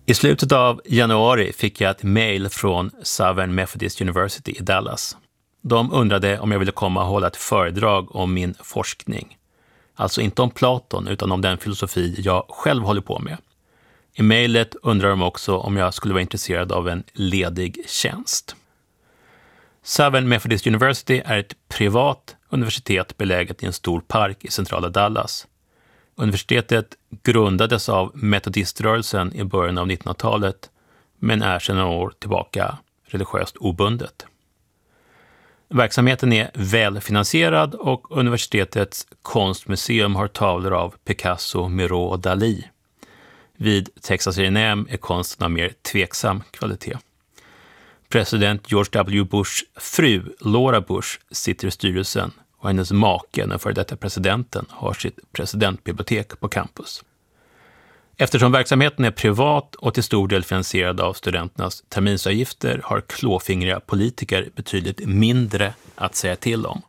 I slutet av januari fick jag ett mejl från Southern Methodist University i Dallas. De undrade om jag ville komma och hålla ett föredrag om min forskning. Alltså inte om Platon utan om den filosofi jag själv håller på med. I mejlet undrar de också om jag skulle vara intresserad av en ledig tjänst. Southern Methodist University är ett privat universitet beläget i en stor park i centrala Dallas. Universitetet grundades av metodiströrelsen i början av 1900-talet men är sedan några år tillbaka religiöst obundet. Verksamheten är välfinansierad och universitetets konstmuseum har tavlor av Picasso, Miro och Dalí. Vid Texas A&M är konsten av mer tveksam kvalitet. President George W. Bushs fru, Laura Bush, sitter i styrelsen och hennes make, den före detta presidenten, har sitt presidentbibliotek på campus. Eftersom verksamheten är privat och till stor del finansierad av studenternas terminsavgifter har klåfingriga politiker betydligt mindre att säga till om.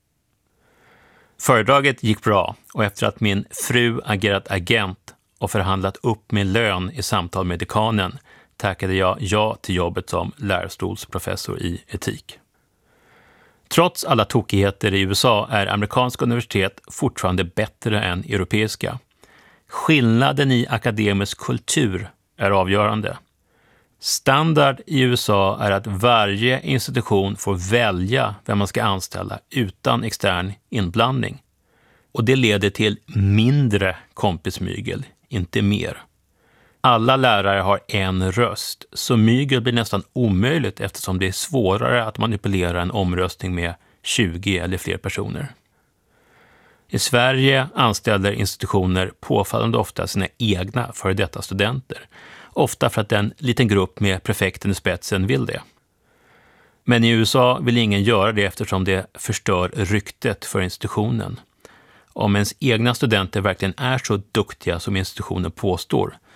Föredraget gick bra och efter att min fru agerat agent och förhandlat upp min lön i samtal med dekanen tackade jag ja till jobbet som lärostolsprofessor i etik. Trots alla tokigheter i USA är amerikanska universitet fortfarande bättre än europeiska. Skillnaden i akademisk kultur är avgörande. Standard i USA är att varje institution får välja vem man ska anställa utan extern inblandning. Och det leder till mindre kompismygel, inte mer. Alla lärare har en röst, så mygel blir nästan omöjligt eftersom det är svårare att manipulera en omröstning med 20 eller fler personer. I Sverige anställer institutioner påfallande ofta sina egna före detta studenter, ofta för att en liten grupp med prefekten i spetsen vill det. Men i USA vill ingen göra det eftersom det förstör ryktet för institutionen. Om ens egna studenter verkligen är så duktiga som institutionen påstår